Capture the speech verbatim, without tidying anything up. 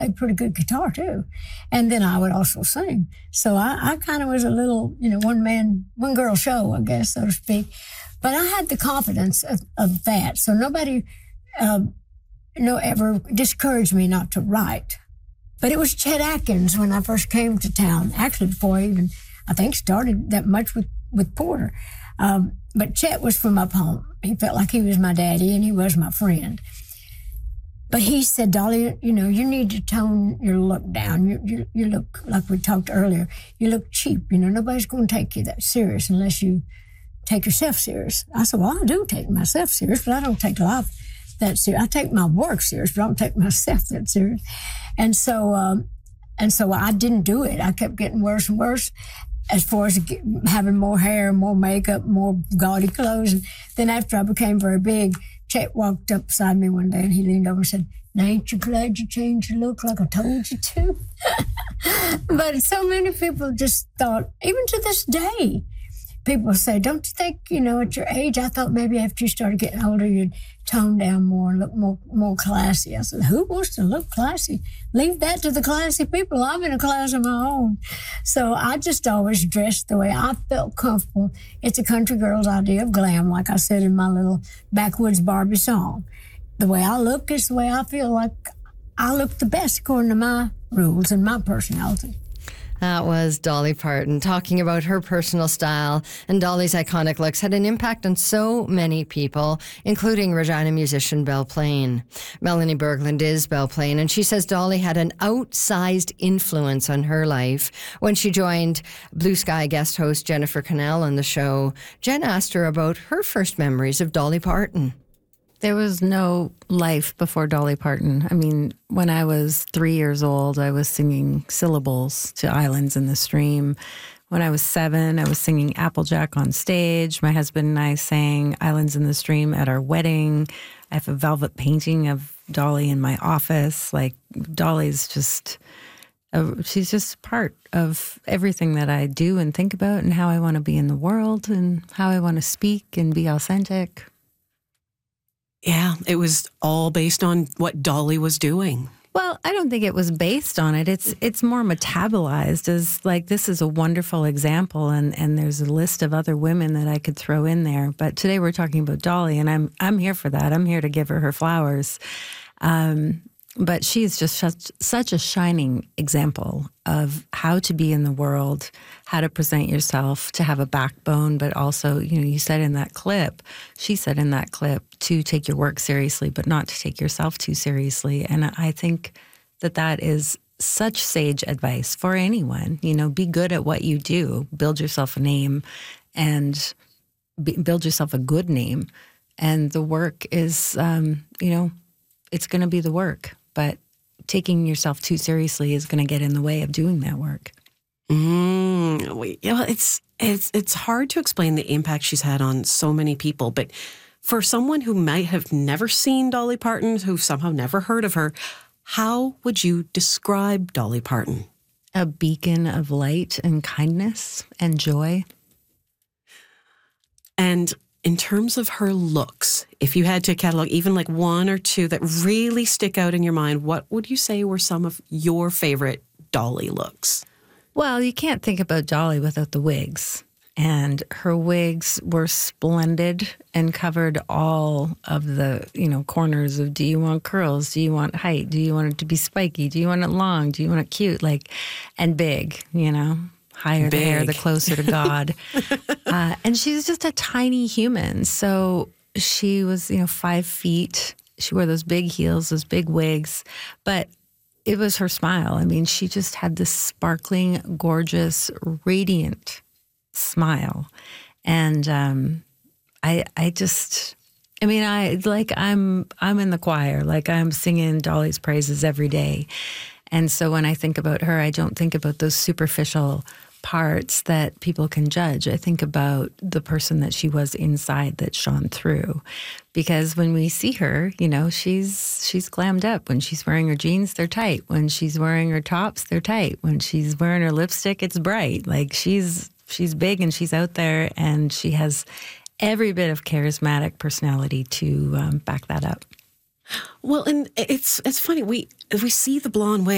played pretty good guitar too. And then I would also sing. So I, I kind of was a little, you know, one man, one girl show, I guess, so to speak. But I had the confidence of, of that. So nobody, uh, you know, ever discouraged me not to write. But it was Chet Atkins when I first came to town, actually before I even, I think, started that much with, with Porter. Um, but Chet was from up home. He felt like he was my daddy and he was my friend. But he said, Dolly, you know, you need to tone your look down. You, you, you look, like we talked earlier, you look cheap. You know, nobody's going to take you that serious unless you take yourself serious. I said, well, I do take myself serious, but I don't take life that serious. I take my work serious, but I don't take myself that serious. And so, um, and so I didn't do it. I kept getting worse and worse as far as get, having more hair, more makeup, more gaudy clothes. And then after I became very big, Chet walked up beside me one day and he leaned over and said, now ain't you glad you changed your look like I told you to? But so many people just thought, even to this day, people say, don't you think, you know, at your age, I thought maybe after you started getting older, you'd tone down more and look more more classy. I said, who wants to look classy? Leave that to the classy people. I'm in a class of my own. So I just always dressed the way I felt comfortable. It's a country girl's idea of glam, like I said in my little Backwoods Barbie song. The way I look is the way I feel like I look the best according to my rules and my personality. That was Dolly Parton talking about her personal style, and Dolly's iconic looks had an impact on so many people, including Regina musician Belle Plaine. Melanie Berglund is Belle Plaine, and she says Dolly had an outsized influence on her life. When she joined Blue Sky guest host Jennifer Cannell on the show, Jen asked her about her first memories of Dolly Parton. There was no life before Dolly Parton. I mean, when I was three years old, I was singing syllables to Islands in the Stream. When I was seven, I was singing Applejack on stage. My husband and I sang Islands in the Stream at our wedding. I have a velvet painting of Dolly in my office. Like, Dolly's just, a, she's just part of everything that I do and think about and how I want to be in the world and how I want to speak and be authentic. Yeah, it was all based on what Dolly was doing. Well, I don't think it was based on it. It's it's more metabolized as like, this is a wonderful example, and, and there's a list of other women that I could throw in there. But today we're talking about Dolly, and I'm I'm here for that. I'm here to give her her flowers. Um, but she's just such, such a shining example of how to be in the world, how to present yourself, to have a backbone, but also, you know, you said in that clip, she said in that clip, to take your work seriously, but not to take yourself too seriously. And I think that that is such sage advice for anyone. You know, be good at what you do, build yourself a name, and be, build yourself a good name. And the work is, um, you know, it's going to be the work. But taking yourself too seriously is going to get in the way of doing that work. Mm, we, you know, it's it's it's hard to explain the impact she's had on so many people. But for someone who might have never seen Dolly Parton, who somehow never heard of her, how would you describe Dolly Parton? A beacon of light and kindness and joy. And in terms of her looks, if you had to catalog even like one or two that really stick out in your mind, what would you say were some of your favorite Dolly looks? Well, you can't think about Dolly without the wigs. And her wigs were splendid and covered all of the, you know, corners of, do you want curls? Do you want height? Do you want it to be spiky? Do you want it long? Do you want it cute? Like, and big, you know? Higher the hair, the closer to God. uh, and she's just a tiny human. So she was, you know, five feet. She wore those big heels, those big wigs. But it was her smile. I mean, she just had this sparkling, gorgeous, radiant smile. And um, I, I just, I mean, I like I'm, I'm in the choir. Like, I'm singing Dolly's praises every day. And so when I think about her, I don't think about those superficial parts that people can judge. I think about the person that she was inside that shone through. Because when we see her, you know, she's she's glammed up. When she's wearing her jeans, they're tight. When she's wearing her tops, they're tight. When she's wearing her lipstick, it's bright. Like, she's she's big and she's out there, and she has every bit of charismatic personality to um, back that up. Well, and it's it's funny. We we see the blonde wig